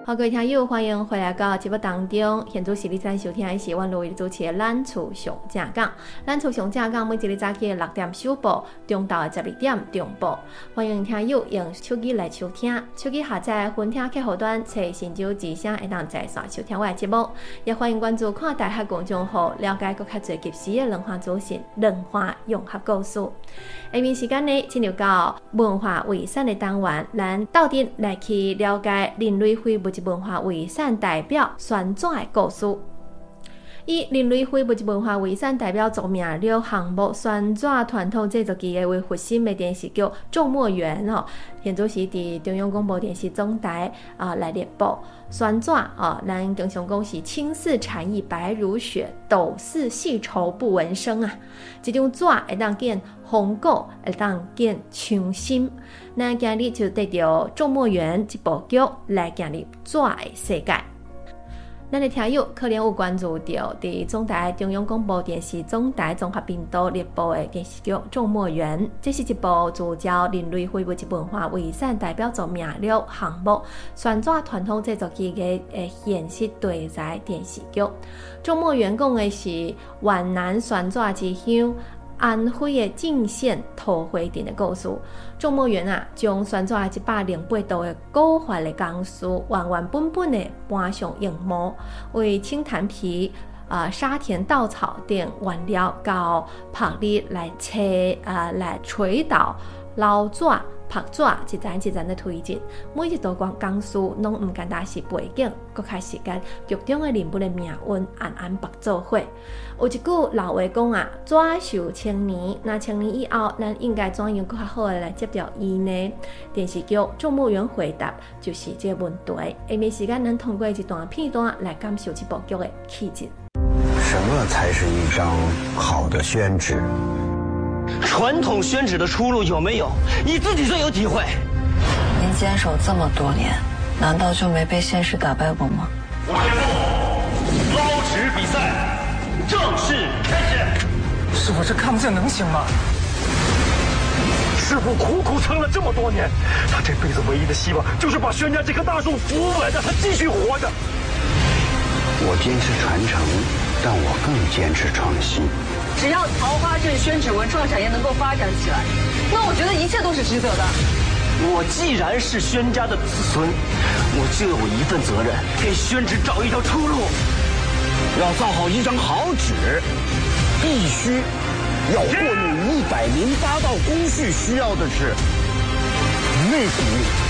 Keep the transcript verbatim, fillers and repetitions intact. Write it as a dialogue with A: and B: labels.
A: 好，各位听友，欢迎回来到节目当中。现在是你在收听的是阮录音主持的《咱厝上正讲》，咱厝上正讲每一日早起六点首播，中昼的十二点重播。欢迎听友用手机来收听，手机下载分听客户端，找新洲之声，会当在线收听我的节目。也欢迎关注看台客公众号，了解更较侪及时的文化资讯、文化融合故事。下面时间呢，进入到文化遗产的单元，咱到底来去了解人类非物质文化遗产代表旋转的故事。以人类非物质文化遗产代表作名了项目旋转传统制作机的为核心的电视剧《众墨园》哦，现在是伫中央广播电视总台啊、呃、来列播。旋转啊，咱经常讲是青似蝉翼白如雪，斗似细绸不闻声啊。这张纸会当见红果，会当见枪心。咱今日就得到《众墨园》这部剧来进入纸的世界。咱的听友可能有关注到伫总台中央广播电视总台综合频道列播的电视剧《众墨园》，这是一部聚焦人类非物质文化遗产代表作名了项目旋转传统制作机的诶现实题材电视剧。《众墨园》讲的是皖南旋转之乡安徽的泾县土灰镇的故事。众墨园啊，将旋转一百零八度的古法的工序，原原本本的搬上荧幕，为青檀皮、呃沙田稻草等原料到拍力来切啊、呃、来捶倒捞纸。拍纸一层一层的推进，每一道光工序拢唔简单是背景，搁较是甲剧中的人物的命运暗暗绑做伙。有一句老话讲啊，纸受千年，那千年以后，咱应该怎样搁较好的来接着伊呢？电视剧《众墨园》回答就是这个问题。下面时间咱通过一段片段来感受这部剧的气质。
B: 什么才是一张好的宣纸？
C: 传统宣纸的出路有没有？你自己最有体会。
D: 您坚守这么多年，难道就没被现实打败过吗？
C: 我宣布，捞纸比赛正式开始。
E: 师傅，这看不见能行吗？师傅苦苦撑了这么多年，他这辈子唯一的希望就是把宣家这棵大树扶稳，让它继续活着。
B: 我坚持传承，但我更坚持创新。
D: 只要桃花镇宣纸文创产业能够发展起来，那我觉得一切都是值得的。
C: 我既然是宣家的子孙，我就有一份责任，给宣纸找一条出路。
B: 要造好一张好纸，必须要过滤一百零八道工序需要的是内骨。